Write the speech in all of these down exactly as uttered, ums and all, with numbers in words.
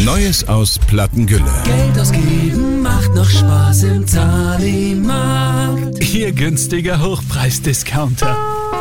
Neues aus Plattengülle. Geld ausgeben macht noch Spaß im Zahlimarkt. Ihr günstiger Hochpreisdiscounter.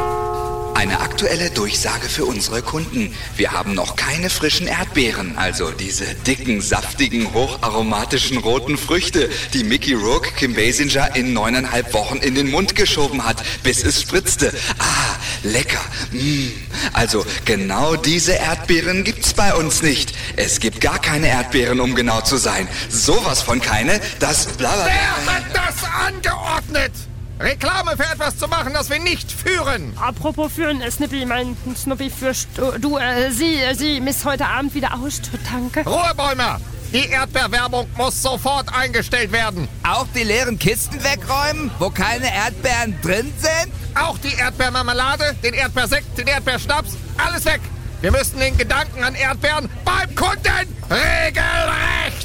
Eine aktuelle Durchsage für unsere Kunden. Wir haben noch keine frischen Erdbeeren, also diese dicken, saftigen, hocharomatischen roten Früchte, die Mickey Rourke Kim Basinger in neuneinhalb Wochen in den Mund geschoben hat, bis es spritzte. Ah, lecker. Mm. Also genau diese Erdbeeren gibt's bei uns nicht. Es gibt gar keine Erdbeeren, um genau zu sein. Sowas von keine, das blablabla. Wer hat das angeordnet? Reklame für etwas zu machen, das wir nicht führen. Apropos führen, äh, Snippy, mein Snuppy fürst du, du äh, sie, äh, sie misst heute Abend wieder aus, danke. Ruhe, Bäumer! Die Erdbeerwerbung muss sofort eingestellt werden. Auch die leeren Kisten wegräumen, wo keine Erdbeeren drin sind? Auch die Erdbeermarmelade, den Erdbeersekt, den Erdbeerschnaps, alles weg. Wir müssen den Gedanken an Erdbeeren beim Kunden regelrecht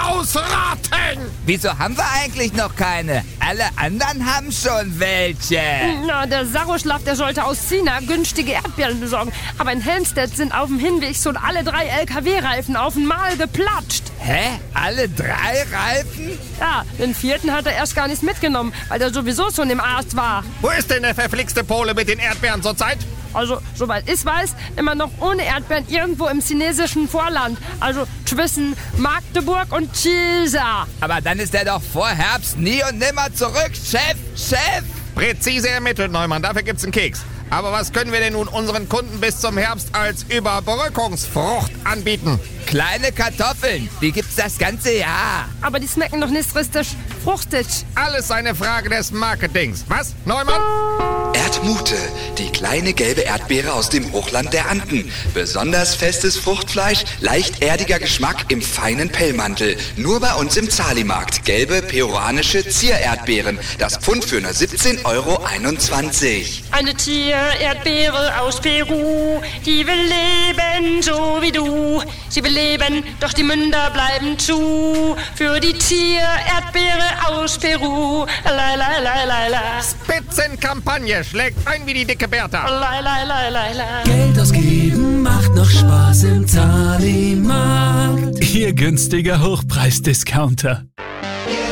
ausrotten. Wieso haben wir eigentlich noch keine? Alle anderen haben schon welche. Na, der Saroschlaf, der sollte aus China günstige Erdbeeren besorgen. Aber in Helmstedt sind auf dem Hinweg schon alle drei L K W-Reifen auf einmal geplatscht. Hä? Alle drei Reifen? Ja, den vierten hat er erst gar nicht mitgenommen, weil der sowieso schon im Arzt war. Wo ist denn der verflixte Pole mit den Erdbeeren zurzeit? Also, soweit ich weiß, immer noch ohne Erdbeeren irgendwo im chinesischen Vorland. Also zwischen Magdeburg und Chisa. Aber dann ist er doch vor Herbst nie und nimmer zurück, Chef, Chef! Präzise ermittelt, Neumann, dafür gibt's einen Keks. Aber was können wir denn nun unseren Kunden bis zum Herbst als Überbrückungsfrucht anbieten? Kleine Kartoffeln, die gibt's das ganze Jahr. Aber die schmecken noch nicht richtig fruchtig. Alles eine Frage des Marketings. Was, Neumann? Erdmute, die kleine gelbe Erdbeere aus dem Hochland der Anden. Besonders festes Fruchtfleisch, leicht erdiger Geschmack im feinen Pellmantel. Nur bei uns im Zahlimarkt. Gelbe peruanische Ziererdbeeren. Das Pfund für nur siebzehn Euro einundzwanzig. Eine Tier-Erdbeere aus Peru, die will leben so wie du. Sie will leben, doch die Münder bleiben zu. Für die Tier-Erdbeere aus Peru. La la la la la. Spitzenkampagne, schlägt ein wie die dicke Bertha. La la la la la. Geld ausgeben macht noch Spaß im Zahlimarkt. Ihr günstiger Hochpreisdiscounter.